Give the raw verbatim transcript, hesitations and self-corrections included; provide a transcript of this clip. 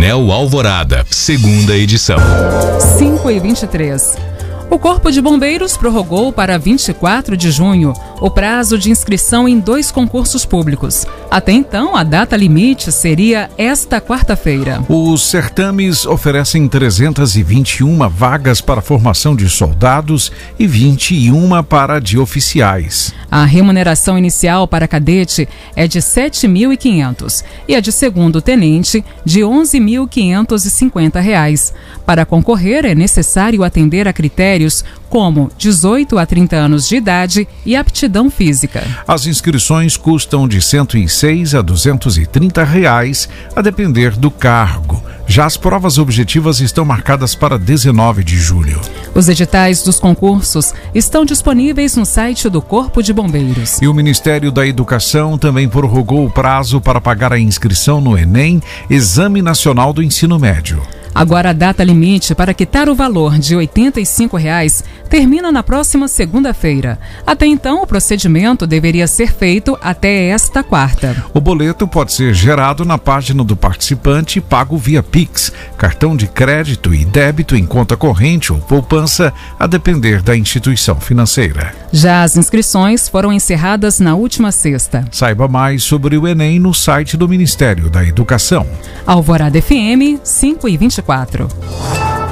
Anel Alvorada, segunda edição. cinco e vinte e três. O Corpo de Bombeiros prorrogou para vinte e quatro de junho o prazo de inscrição em dois concursos públicos. Até então, a data limite seria esta quarta-feira. Os certames oferecem trezentas e vinte e uma vagas para a formação de soldados e vinte e uma para de oficiais. A remuneração inicial para cadete é de sete mil e quinhentos reais e a de segundo tenente de onze mil quinhentos e cinquenta reais. Para concorrer, é necessário atender a critérios como dezoito a trinta anos de idade e aptidão física. As inscrições custam de cento e seis a duzentos e trinta reais, a depender do cargo. Já as provas objetivas estão marcadas para dezenove de julho. Os editais dos concursos estão disponíveis no site do Corpo de Bombeiros. E o Ministério da Educação também prorrogou o prazo para pagar a inscrição no Enem, Exame Nacional do Ensino Médio. Agora a data limite para quitar o valor de oitenta e cinco reais termina na próxima segunda-feira. Até então, o procedimento deveria ser feito até esta quarta. O boleto pode ser gerado na página do participante e pago via Pix, cartão de crédito e débito em conta corrente ou poupança, a depender da instituição financeira. Já as inscrições foram encerradas na última sexta. Saiba mais sobre o Enem no site do Ministério da Educação. Alvorada F M, cinco e vinte e quatro.